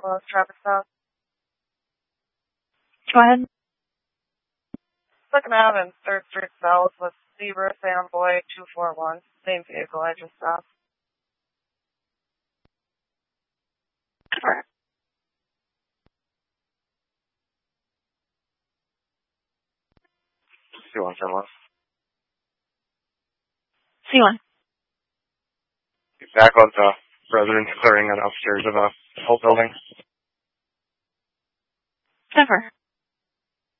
close traffic stop. Go ahead. 2nd Ave and 3rd Street South with Zebra Fanboy 241. Same vehicle I just stopped. Correct. C1, 10 left. C1. Back of the residence clearing on upstairs of a whole building. 10-4.